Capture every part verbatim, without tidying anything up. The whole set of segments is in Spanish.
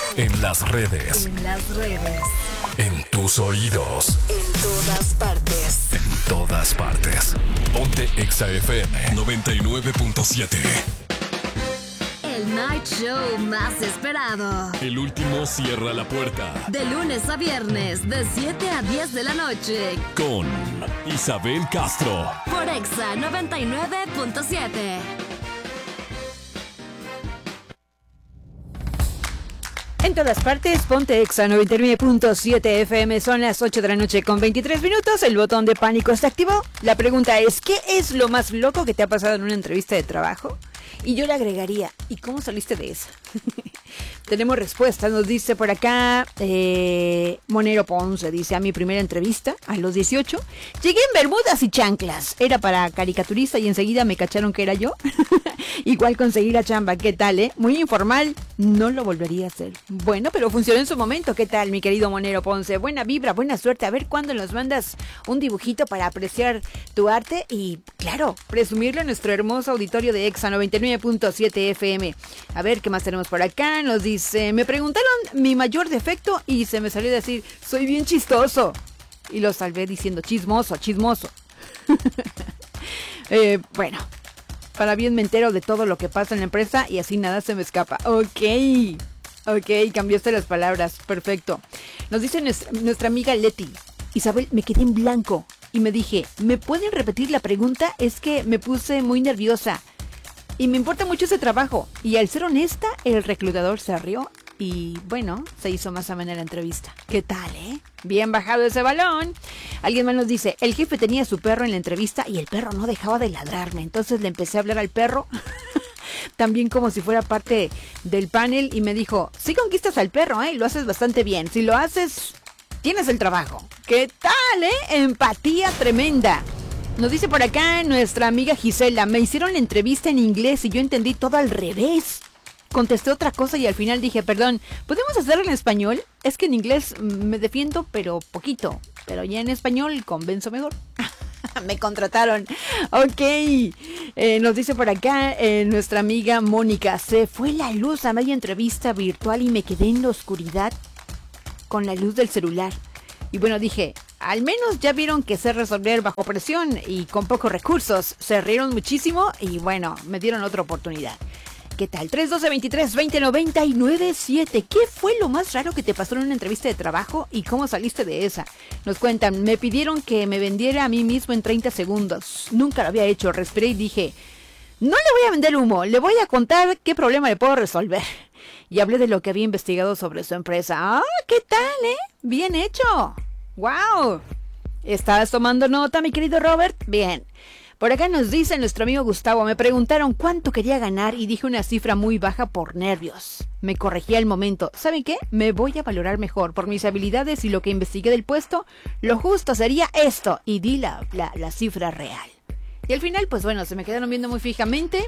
En las redes. En las redes. En tus oídos. En todas partes. En todas partes. Ponte Exa F M noventa y nueve punto siete. El night show más esperado. El último cierra la puerta. De lunes a viernes, de siete a diez de la noche. Con Isabel Castro. Por Exa noventa y nueve punto siete. En todas partes, ponte Exa noventa y nueve punto siete F M. Son las ocho de la noche con veintitrés minutos. El botón de pánico está activo. La pregunta es, ¿qué es lo más loco que te ha pasado en una entrevista de trabajo? Y yo le agregaría, ¿y cómo saliste de esa? Tenemos respuestas, nos dice por acá eh, Monero Ponce, dice, a mi primera entrevista, a los dieciocho, llegué en bermudas y chanclas, era para caricaturista y enseguida me cacharon que era yo. Igual conseguí la chamba, ¿qué tal, eh? Muy informal, no lo volvería a hacer. Bueno, pero funcionó en su momento, ¿qué tal, mi querido Monero Ponce? Buena vibra, buena suerte, a ver cuándo nos mandas un dibujito para apreciar tu arte y, claro, presumirlo en nuestro hermoso auditorio de Exa noventa y nueve punto siete F M. A ver, ¿qué más tenemos por acá? Nos dice, me preguntaron mi mayor defecto y se me salió a decir, soy bien chistoso. Y lo salvé diciendo, chismoso, chismoso. eh, bueno, para bien me entero de todo lo que pasa en la empresa y así nada se me escapa. Ok, ok, cambiaste las palabras, perfecto. Nos dice nuestra, nuestra amiga Leti, Isabel, me quedé en blanco y me dije, ¿me pueden repetir la pregunta? Es que me puse muy nerviosa. Y me importa mucho ese trabajo. Y al ser honesta, el reclutador se rió y, bueno, se hizo más amena la entrevista. ¿Qué tal, eh? Bien bajado ese balón. Alguien más nos dice, el jefe tenía a su perro en la entrevista y el perro no dejaba de ladrarme. Entonces le empecé a hablar al perro, también como si fuera parte del panel, y me dijo, sí conquistas al perro, ¿eh? Lo haces bastante bien. Si lo haces, tienes el trabajo. ¿Qué tal, eh? Empatía tremenda. Nos dice por acá nuestra amiga Gisela, me hicieron la entrevista en inglés y yo entendí todo al revés. Contesté otra cosa y al final dije, perdón, ¿podemos hacerlo en español? Es que en inglés me defiendo, pero poquito. Pero ya en español convenzo mejor. Me contrataron. Ok. Eh, nos dice por acá eh, nuestra amiga Mónica, se fue la luz a media entrevista virtual y me quedé en la oscuridad con la luz del celular. Y bueno, dije, al menos ya vieron que sé resolver bajo presión y con pocos recursos. Se rieron muchísimo y bueno, me dieron otra oportunidad. ¿Qué tal? tres doce veintitrés veinte noventa y nueve siete. ¿Qué fue lo más raro que te pasó en una entrevista de trabajo y cómo saliste de esa? Nos cuentan, me pidieron que me vendiera a mí mismo en treinta segundos. Nunca lo había hecho, respiré y dije, no le voy a vender humo, le voy a contar qué problema le puedo resolver. Y hablé de lo que había investigado sobre su empresa. ¡Ah, qué tal, eh! ¡Bien hecho! ¡Wow! ¿Estabas tomando nota, mi querido Robert? Bien. Por acá nos dice nuestro amigo Gustavo, me preguntaron cuánto quería ganar y dije una cifra muy baja por nervios. Me corregí al momento. ¿Saben qué? Me voy a valorar mejor por mis habilidades y lo que investigué del puesto. Lo justo sería esto. Y di la, la, la cifra real. Y al final, pues bueno, se me quedaron viendo muy fijamente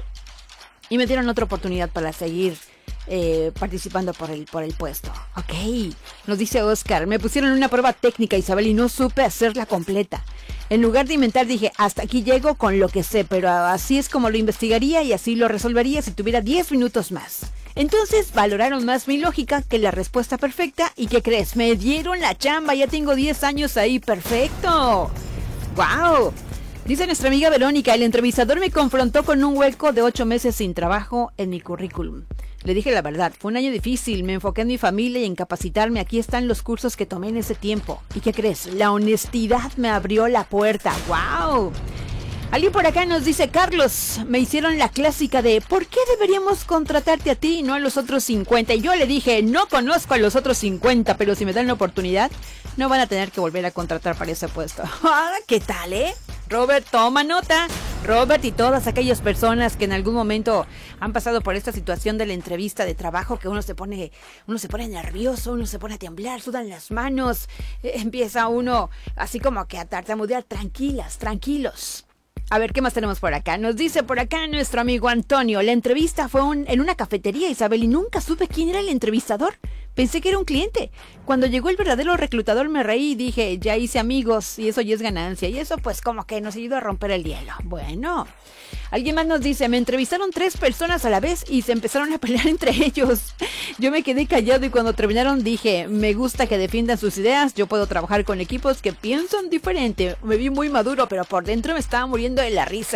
y me dieron otra oportunidad para seguir Eh, participando por el, por el puesto. Ok, nos dice Oscar, me pusieron una prueba técnica, Isabel, y no supe hacerla completa. En lugar de inventar dije, hasta aquí llego con lo que sé, pero así es como lo investigaría y así lo resolvería si tuviera diez minutos más. Entonces valoraron más mi lógica que la respuesta perfecta. ¿Y qué crees? Me dieron la chamba, ya tengo diez años ahí, perfecto. ¡Wow! Dice nuestra amiga Verónica, el entrevistador me confrontó con un hueco de ocho meses sin trabajo en mi currículum. Le dije la verdad, fue un año difícil, me enfoqué en mi familia y en capacitarme, aquí están los cursos que tomé en ese tiempo. ¿Y qué crees? La honestidad me abrió la puerta, ¡wow! Alguien por acá nos dice, Carlos, me hicieron la clásica de ¿por qué deberíamos contratarte a ti y no a los otros cincuenta? Y yo le dije, no conozco a los otros cincuenta, pero si me dan la oportunidad, no van a tener que volver a contratar para ese puesto. Ah, ¿qué tal, eh? Robert, toma nota. Robert y todas aquellas personas que en algún momento han pasado por esta situación de la entrevista de trabajo, que uno se pone, uno se pone nervioso, uno se pone a temblar, sudan las manos, eh, empieza uno así como que a tartamudear. Tranquilas, tranquilos. A ver, ¿qué más tenemos por acá? Nos dice por acá nuestro amigo Antonio, la entrevista fue un, en una cafetería, Isabel, y nunca supe quién era el entrevistador. Pensé que era un cliente. Cuando llegó el verdadero reclutador me reí y dije, ya hice amigos y eso ya es ganancia. Y eso pues como que nos ayudó a romper el hielo. Bueno, alguien más nos dice, me entrevistaron tres personas a la vez y se empezaron a pelear entre ellos. Yo me quedé callado y cuando terminaron dije, me gusta que defiendan sus ideas, yo puedo trabajar con equipos que piensan diferente. Me vi muy maduro, pero por dentro me estaba muriendo de la risa.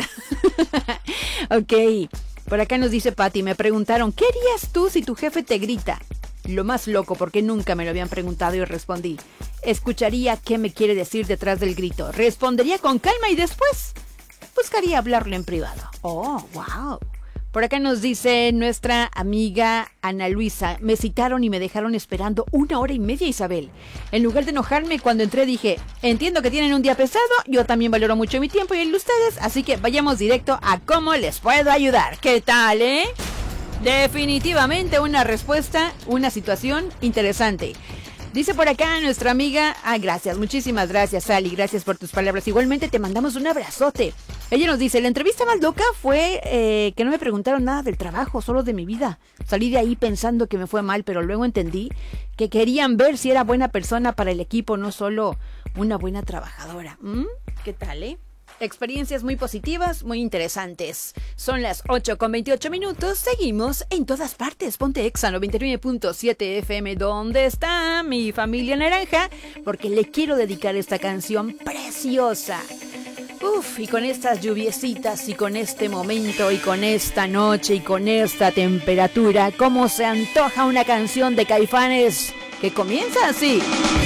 Ok, por acá nos dice Patty, me preguntaron, ¿qué harías tú si tu jefe te grita? Lo más loco porque nunca me lo habían preguntado y respondí, escucharía qué me quiere decir detrás del grito, respondería con calma y después buscaría hablarle en privado. Oh, wow. Por acá nos dice nuestra amiga Ana Luisa, me citaron y me dejaron esperando una hora y media, Isabel. En lugar de enojarme cuando entré dije, entiendo que tienen un día pesado, yo también valoro mucho mi tiempo y el de ustedes, así que vayamos directo a cómo les puedo ayudar. ¿Qué tal, eh? Definitivamente una respuesta, una situación interesante. Dice por acá nuestra amiga, ah, gracias, muchísimas gracias, Sally, gracias por tus palabras. Igualmente te mandamos un abrazote. Ella nos dice, la entrevista más loca fue eh, que no me preguntaron nada del trabajo, solo de mi vida. Salí de ahí pensando que me fue mal, pero luego entendí que querían ver si era buena persona para el equipo, no solo una buena trabajadora. ¿Mm? ¿Qué tal, eh? Experiencias muy positivas, muy interesantes. Son las ocho con veintiocho minutos. Seguimos en todas partes. Ponte Exa noventa y nueve punto siete F M. ¿Dónde está mi familia naranja? Porque le quiero dedicar esta canción preciosa. Uf, y con estas lluviecitas y con este momento y con esta noche y con esta temperatura, ¿cómo se antoja una canción de Caifanes que comienza así?